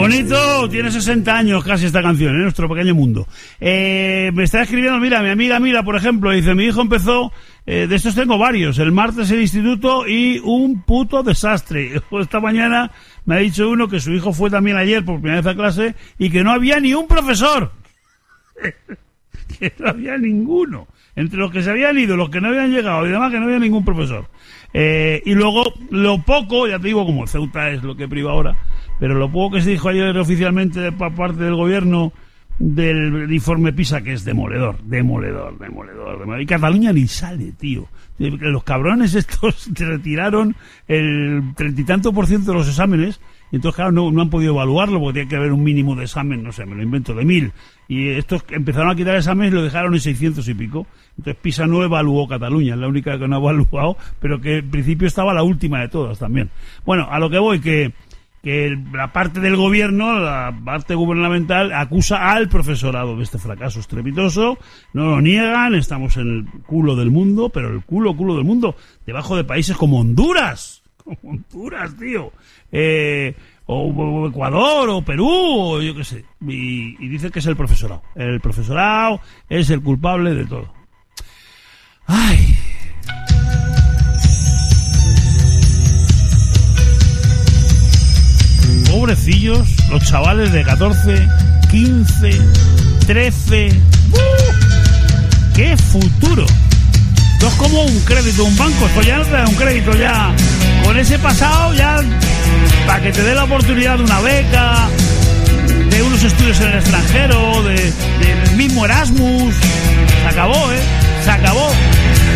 bonito, tiene 60 años casi esta canción, Nuestro Pequeño Mundo. Me está escribiendo, mira, mi amiga Mira, por ejemplo, dice, mi hijo empezó, de estos tengo varios, el martes el instituto y un puto desastre. Esta mañana me ha dicho uno que su hijo fue también ayer por primera vez a clase y que no había ni un profesor. Que no había ninguno. Entre los que se habían ido, los que no habían llegado y demás, que no había ningún profesor. Y luego, lo poco, ya te digo, como Ceuta es lo que priva ahora, pero lo poco que se dijo ayer oficialmente por parte del gobierno del informe PISA, que es demoledor. Y Cataluña ni sale, tío. Los cabrones estos retiraron el 30 y tanto % de los exámenes, y entonces, claro, no han podido evaluarlo, porque tiene que haber un mínimo de examen, no sé, me lo invento, de 1000. Y estos empezaron a quitar exámenes y lo dejaron en 600 y pico. Entonces PISA no evaluó Cataluña, es la única que no ha evaluado, pero que en principio estaba la última de todas también. Bueno, a lo que voy, que la parte del gobierno, la parte gubernamental, acusa al profesorado de este fracaso estrepitoso, no lo niegan, estamos en el culo del mundo, pero el culo del mundo, debajo de países como Honduras, tío, o Ecuador, o Perú, o yo qué sé, y dice que es el profesorado es el culpable de todo. Ay... Pobrecillos, los chavales de 14, 15, 13... ¡Qué futuro! Esto es como un crédito, un banco, esto ya no te da un crédito, ya con ese pasado, ya para que te dé la oportunidad de una beca, de unos estudios en el extranjero, del mismo Erasmus. Se acabó, se acabó.